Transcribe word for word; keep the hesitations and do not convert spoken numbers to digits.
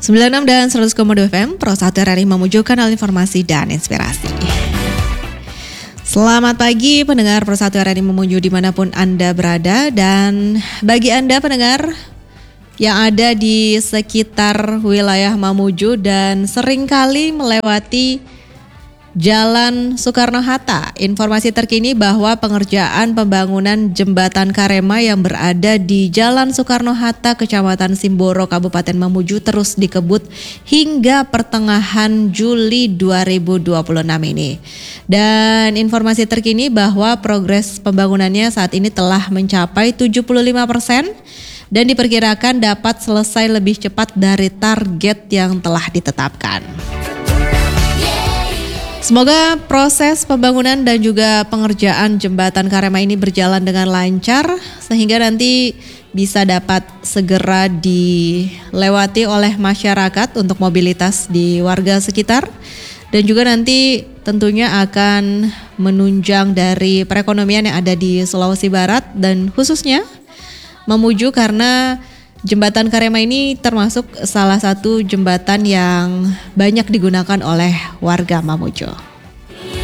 sembilan puluh enam dan seratus koma dua F M, Pro satu R R I Mamuju, kanal informasi dan inspirasi. Selamat pagi pendengar Pro satu R R I Mamuju dimanapun Anda berada. Dan bagi Anda pendengar yang ada di sekitar wilayah Mamuju dan seringkali melewati Jalan Soekarno-Hatta, informasi terkini bahwa pengerjaan pembangunan Jembatan Karema yang berada di Jalan Soekarno-Hatta, Kecamatan Simboro, Kabupaten Mamuju terus dikebut hingga pertengahan Juli dua ribu dua puluh enam ini. Dan informasi terkini bahwa progres pembangunannya saat ini telah mencapai tujuh puluh lima persen dan diperkirakan dapat selesai lebih cepat dari target yang telah ditetapkan. Semoga proses pembangunan dan juga pengerjaan Jembatan Karema ini berjalan dengan lancar sehingga nanti bisa dapat segera dilewati oleh masyarakat untuk mobilitas di warga sekitar, dan juga nanti tentunya akan menunjang dari perekonomian yang ada di Sulawesi Barat dan khususnya Mamuju, karena Jembatan Karema ini termasuk salah satu jembatan yang banyak digunakan oleh warga Mamuju.